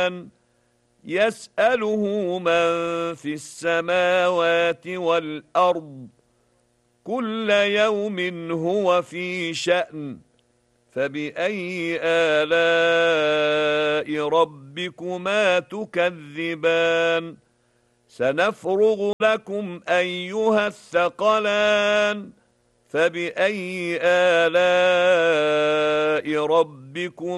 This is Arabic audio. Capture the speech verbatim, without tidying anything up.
الرحمن يسأله من في السماوات والأرض كل يوم هو في شأن فبأي آلاء ربكما تكذبان سنفرغ لكم أيها الثقلان فبأي آلاء ربكما